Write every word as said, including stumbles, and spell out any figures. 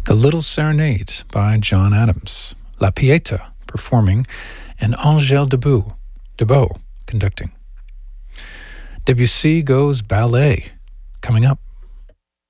The Little Serenade by John Adams, La Pieta performing, and Angèle Debout, Debout conducting. Debussy Goes Ballet, coming up.